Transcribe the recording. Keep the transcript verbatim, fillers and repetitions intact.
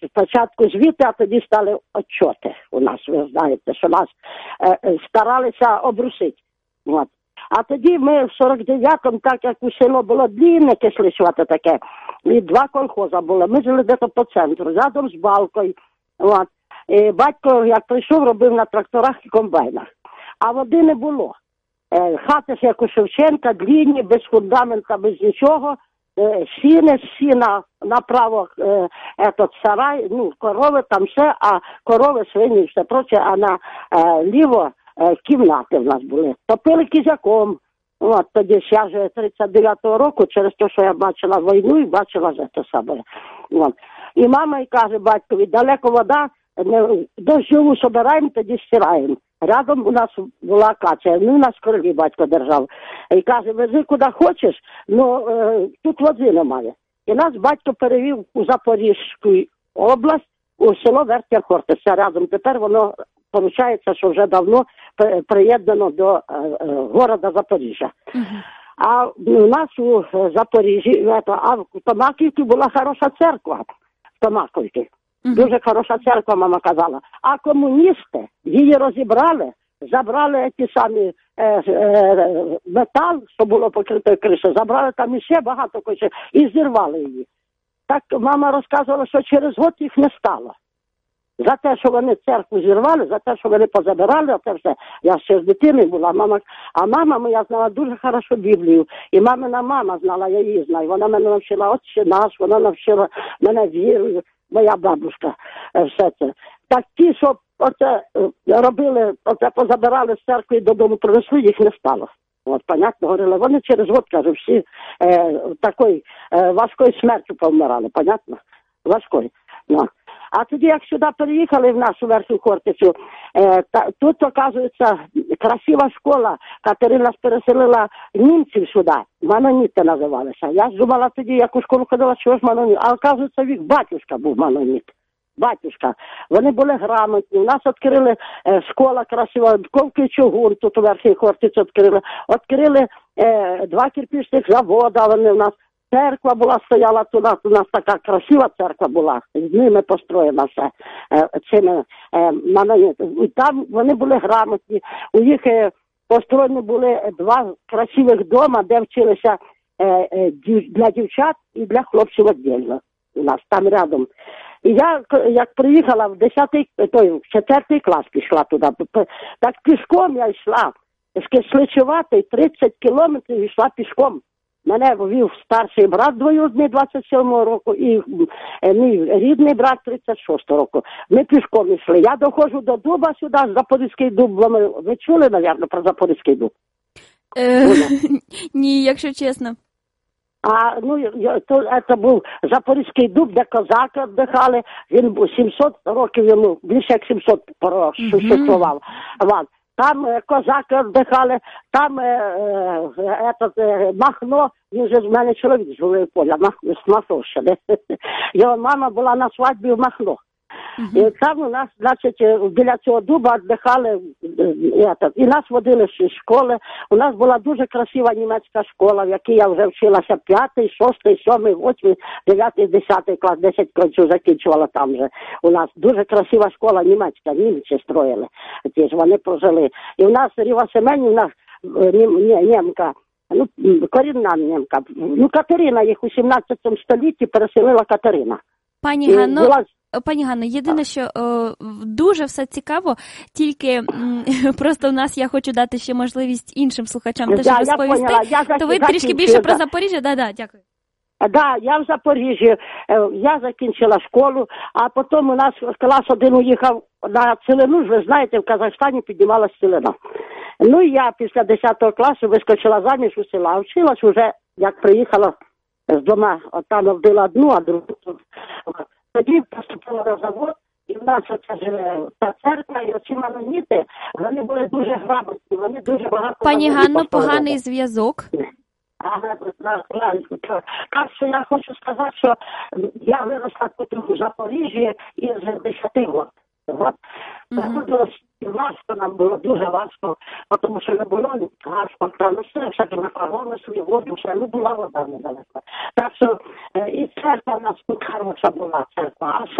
спочатку звіти, а тоді стали отчоти у нас, ви знаєте, що нас е, старалися обрусити. От. А тоді ми в сорок дев'ятому, так як у село було длінне, кисличувати таке, і два колхоза були. Ми жили десь по центру, рядом з балкою. От. І батько, як прийшов, робив на тракторах і комбайнах. А води не було. Е, хати ж, як у Шевченка, длінні, без фундамента, без нічого. Е, сіни, сіна, направо е, етот сарай, ну, корови, там все, а корови, свині, все проче, а на е, ліво е, кімнати в нас були. Топили кізяком. От, тоді ж я вже тридцять дев'ятого року, через те, що я бачила війну і бачила за те саме. От. І мама й каже батькові, далеко вода, не, дощову собираємо, тоді стираємо. Рядом у нас була акація, ну, нас королі батько держав. І каже, вези куди хочеш, ну, е, тут води немає. І нас батько перевів у Запорізьку область, у село Верхня Хортиця рядом. Тепер воно, виходить, що вже давно приєднано до е, е, города Запоріжжя. Uh-huh. А у нас у Запоріжжі, а в Томаківці була хороша церква, в Томаківці. Uh-huh. Дуже хороша церква, мама казала. А комуністи її розібрали, забрали ті самі е, е, метал, що було покритою кришею, забрали там іще багато коче і зірвали її. Так мама розказувала, що через год їх не стало. За те, що вони церкву зірвали, за те, що вони позабирали, оце все. Я ще з дитиною була, мама, а мама моя знала дуже хорошо Біблію. І мамина мама знала, я її знаю. Вона мене навчила «Отче наш», вона навчила мене вірою, моя бабушка, все це. Так ті, що оце робили, оце позабирали з церкви і додому принесли, їх не стало. От, понятно, говорили, вони через год, кажу, всі е, такої е, важкою смертю повмирали, понятно? Важкою. Ну. А тоді, як сюди переїхали в нашу Верхню Хортицю, е, та, тут, оказується, красива школа. Катерина нас переселила німців сюди, маноніти називалися. Я ж думала тоді, як у школу ходила, що ж маноніт. А, оказується, їх батюшка був маноніт. Батюшка. Вони були грамотні. У нас відкрили е, школа красива, Ковки Чугун, тут у Верхній Хортиці відкрили. Відкрили е, два кирпичних заводи, вони у нас. Церква була, стояла туди, у нас така красива церква була, з ними построєна все, е, цими е, манонітами. І там вони були грамотні, у їх е, построєні були два красивих дома, де вчилися е, е, для дівчат і для хлопців віддільно, у нас там рядом. І я, як приїхала в десятий, той, в четвертий клас пішла туди, так пішком я йшла, з Кисличуватої тридцять кілометрів йшла пішком. Мене вів старший брат двоюрідний двадцять сьомого року і мій рідний брат тридцять шостого року. Ми пішком йшли. Я доходжу до дуба сюди, Запорізький дуб. Ви чули, мабуть, про Запорізький дуб? Е, ні, якщо чесно. А, ну, то, це був Запорізький дуб, де козаки віддихали. Він був сімсот років йому, більше як сімсот существував. Mm-hmm. Там е, козаки віддихали, там е, е, этот, е, Махно, він же з мене чоловік з Голови Поля, з Махновщини. Його мама була на свадьбі в Махно. Uh-huh. І там у нас, значить, біля цього дуба віддихали, е, і нас водили з школи. У нас була дуже красива німецька школа, в якій я вже вчилася п'ятий, шостий, сьомий, восьмий, дев'ятий, десятий клас, десять класів закінчувала там же. У нас дуже красива школа німецька, німці строїли. Ті ж вони прожили. І в нас Ріва Семенівна, німка, ну, корінна німка, ну, Катерина, їх у сімнадцятому столітті переселила Катерина. Пані Ганно, була... Пані Ганно, єдине, що о, дуже все цікаво, тільки м, просто в нас я хочу дати ще можливість іншим слухачам теж да, розповісти. Я я то ви трішки більше про Запоріжжя? Да, да, дякую. Так, да, я в Запоріжжі, я закінчила школу, а потім у нас клас один уїхав на Целину, ви знаєте, в Казахстані піднімалась Целина. Ну і я після десятого класу вискочила заміж у села, а вчилась вже, як приїхала з двома, там вбила одну, а другу. Тоді поступила на завод, і в нас оця живе та церква, і оці маноніти, вони були дуже грамотні, вони дуже багато... Пані Ганно, поганий зв'язок. Ага, так що я хочу сказати, що я виросла тут у Запоріжжі із десяти років. От. Mm-hmm. Важко нам було, дуже важко, тому що не було важко, там все, всяке макарони, свої воду, все, ну була вода недалеко. Так що і церква у нас тут хороша була церква, а